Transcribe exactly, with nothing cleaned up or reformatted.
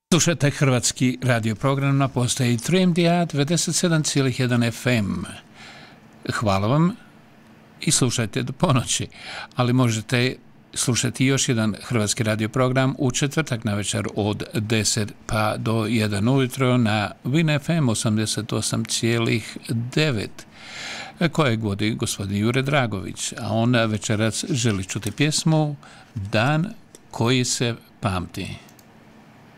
Slušajte hrvatski radio program na postaji tri M D A devedeset sedam zarez jedan F M. Hvala vam i slušajte do ponoći, ali možete slušati još jedan hrvatski radio program u četvrtak navečer od deset pa do jedan ujutro na Win F M osamdeset osam zarez devet kojeg vodi gospodin Jure Dragović, a on večerac želi čuti pjesmu Dan koji se pamti.